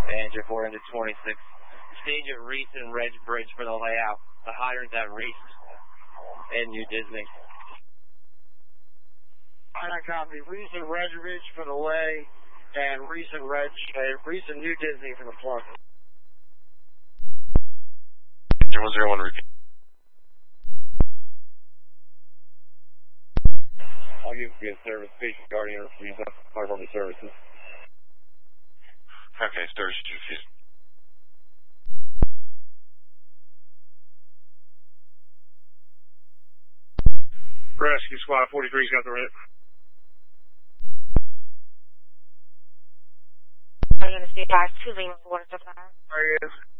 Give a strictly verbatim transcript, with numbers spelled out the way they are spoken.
Danger four into twenty-six. Stage at Reese and Reg Bridge for the layout. The hydrant at Reese and New Disney. I copy. Reese and Reg Bridge for the lay, and Reese and Reg, uh, Reese and New Disney for the plug. zero one zero one repeat. I'll give you a service, Patient Guardian refused up, Harbor Services. Okay, Sturgis refused. Rescue Squad forty-three's got the red. Are you going to stay back to Lima for water supply? There he is.